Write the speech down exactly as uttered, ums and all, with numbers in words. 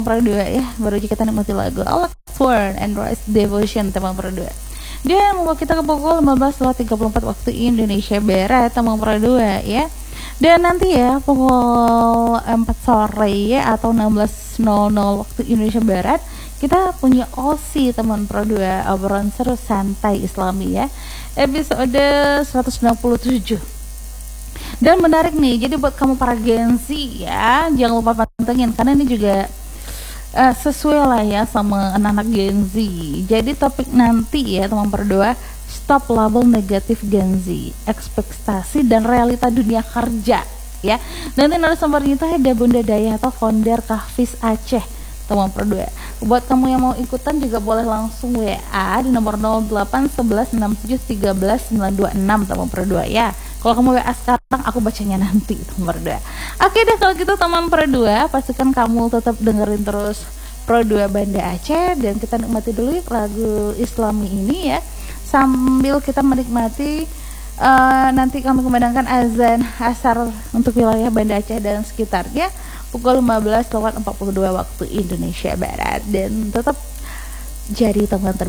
Pro dua ya, baru aja kita nikmati lagu Alex Warren and Rise Devotion teman Pro dua. Dia membawa kita ke pukul lima belas lewat tiga puluh empat waktu Indonesia Barat teman Pro dua ya. Dan nanti ya pukul empat sore ya atau enam belas nol nol waktu Indonesia Barat kita punya O S I teman Pro dua, obrolan seru santai Islami ya, episode seratus sembilan puluh tujuh. Dan menarik nih, jadi buat kamu para Genzi ya, jangan lupa pantengin karena ini juga uh, sesuai lah ya sama anak-anak Genzi. Jadi topik nanti ya teman Pro dua, stop label negatif Genzi, ekspektasi dan realita dunia kerja ya. Nanti narasumbernya itu ada Bunda Daya atau founder Kahvis Aceh teman Pro dua. Buat kamu yang mau ikutan juga boleh langsung W A di nomor nol delapan satu satu enam tujuh tiga sembilan dua enam teman Pro dua ya. Kalau kamu W A sekarang, aku bacanya nanti teman Pro dua. Oke deh kalau gitu teman Pro dua, pastikan kamu tetap dengerin terus Pro dua Banda Aceh dan kita nikmati dulu lagu Islami ini ya, sambil kita menikmati uh, nanti kami kumandangkan azan asar untuk wilayah Banda Aceh dan sekitarnya pukul lima belas lewat empat puluh dua waktu Indonesia Barat. Dan tetap jadi teman terbaik